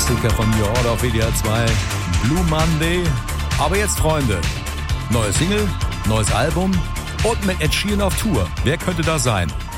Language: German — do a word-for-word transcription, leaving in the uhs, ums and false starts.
Klassiker von New Order auf W D R zwei, Blue Monday. Aber jetzt, Freunde, neue Single, neues Album und mit Ed Sheeran auf Tour. Wer könnte das sein?